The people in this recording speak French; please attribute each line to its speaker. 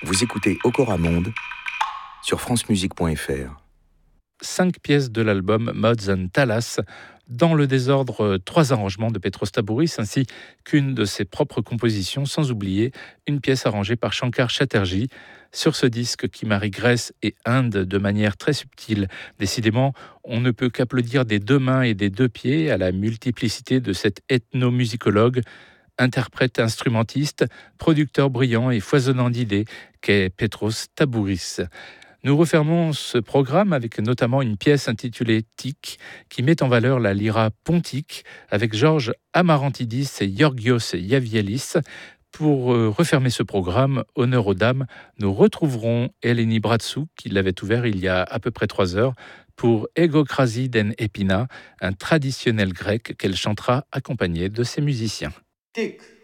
Speaker 1: Vous écoutez Okora Monde sur francemusique.fr.
Speaker 2: 5 pièces de l'album Mods and Talas. Dans le désordre, 3 arrangements de Petros Tabouris ainsi qu'une de ses propres compositions, sans oublier une pièce arrangée par Shankar Chatterjee. Sur ce disque qui marie Grèce et Inde de manière très subtile. Décidément, on ne peut qu'applaudir des 2 mains et des 2 pieds à la multiplicité de cet ethnomusicologue, interprète instrumentiste, producteur brillant et foisonnant d'idées qu'est Petros Tabouris. Nous refermons ce programme avec notamment une pièce intitulée Tic qui met en valeur la lyra pontique avec Georges Amarantidis et Georgios Yavielis. Pour refermer ce programme, honneur aux dames, nous retrouverons Eleni Bratsou qui l'avait ouvert il y a à peu près 3 heures pour Egokrasi den Epina, un traditionnel grec qu'elle chantera accompagnée de ses musiciens.
Speaker 3: Tic.